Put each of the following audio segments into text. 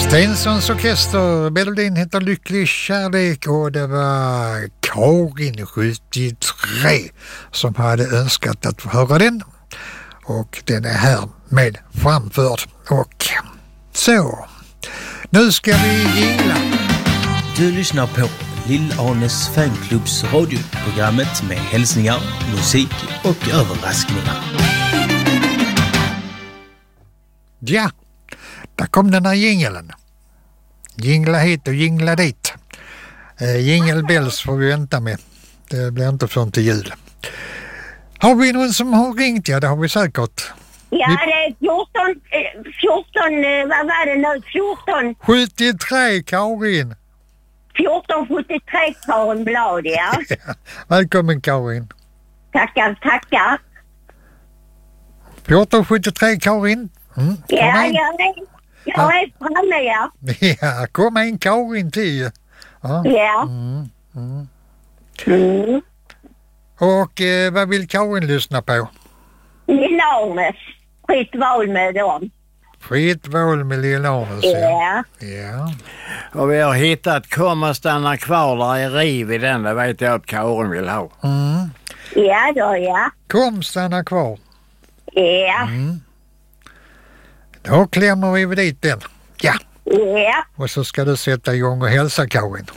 Stensons orkester, melodin heter Lycklig kärlek och det var Karin 73 som hade önskat att få höra den. Och den är här med framförd. Och så, nu ska vi gilla. Du lyssnar på Lill-Arnes fanklubbs radioprogrammet med hälsningar, musik och överraskningar. Ja, där kom den här jingeln. Jingla hit och jingla dit. Jingle bells får vi vänta med. Det blir inte förrän till jul. Har vi någon som har ringt? Ja, det har vi säkert. Ja, det är 14, vad var det nu? 73 Karin. 1473 Karin Blad, ja. Välkommen Karin. Tackar. 1473 Karin. Ja, jag är framme, ja. Ja, kom en Karin till. Ja. Och vad vill Karin lyssna på? Lill-Arnes. Fritt val med dem. Fritt val med Lill-Arnes. Ja. Ja. Och vi har hittat Kom och stanna kvar där i riv i den. Det vet jag att Karin vill ha. Ja då, ja. Kom stanna kvar. Ja. Då klämmer vi vid dit den. Ja. Ja. Och så ska du sätta igång och hälsa Karin.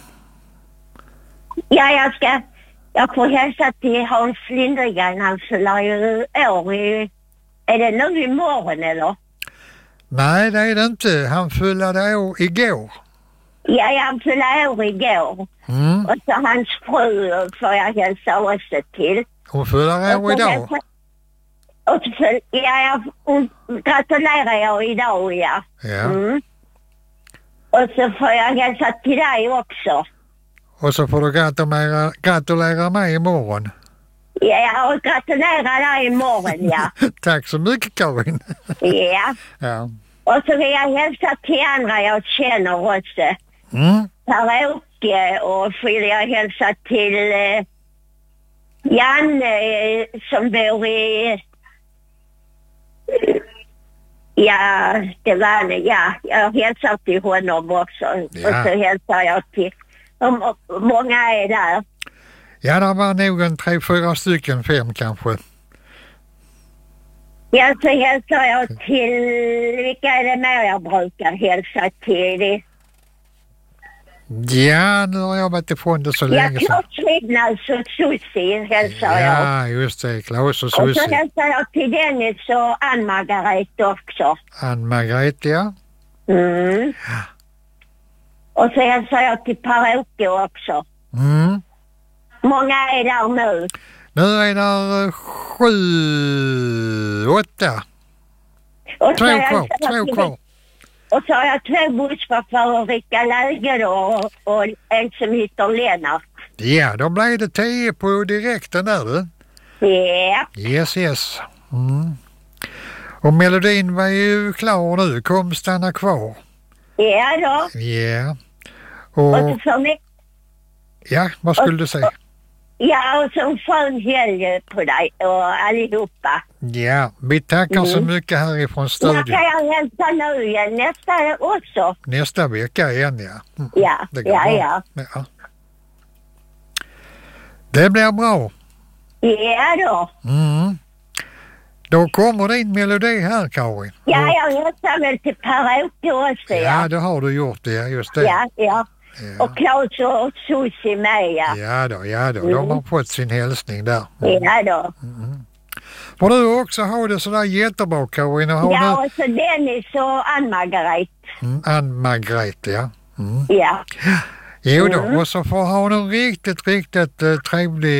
Ja, jag får hälsa till Hans Lindegren. Han fyller ju år i... Är det nu imorgon eller? Nej, det är det inte. Han fyllde år igår. Ja, han fyllde år igår. Och så hans fru får jag hälsa också till. Hon fyller år idag. Och så, hon gratulerar jag idag, ja. Och så får jag hälsa till dig också. Och så får du gratulera mig imorgon. Ja, och gratulera dig imorgon, ja. Tack så mycket Karin. Ja. Och så vill jag hälsa till andra jag känner också. Per-Åke, och vill jag hälsa till Janne som bor i... Ja, det var det, ja. Jag hälsar till honom också. Ja. Och så hälsar jag till... Många är där. Ja, det var nog en 3-4 stycken, 5 kanske. Ja, så hälsar jag till... Vilka är det mer jag brukar hälsa till? Ja, nu har jag varit ifrån det så länge. Ja, Klaus Widnals och Susie hälsar jag. Ja, just det. Klaus och Susie. Och så hälsar jag till Dennis och Ann-Margret också. Ann-Margret, ja. Och så hälsar jag till Per-Åke också. Många är där nu. Nu är det 7, 8. 2 kvar. Och så har jag 2 busschaufförer, Rika Läge och en som heter Lennart. Ja, då blev det 10 på direkten där du. Ja. Yes. Och melodin var ju klar nu. Kom stanna kvar. Ja då. Ja. Och så får ni... Ja, vad skulle du säga? Ja, och så en skön helg på dig och allihopa. Ja, vi tackar så mycket härifrån studion. Jag kan jag hälsa nu igen nästa också. Nästa vecka igen, ja. Ja. Det blir bra. Ja då. Då kommer din melodi här, Karin. Ja, jag hälsar väl till Per-Åke också, ja. Ja, det har du gjort, det, just det. Ja. Och Klaus och Susie med, ja. Ja då. De har fått sin hälsning där. Ja då. Får du också ha det sådär jättebra, Karin? Ja, och så Dennis och Ann-Margret. Ann-Margret, ja. Ja. Jo då, och så får ha en riktigt trevlig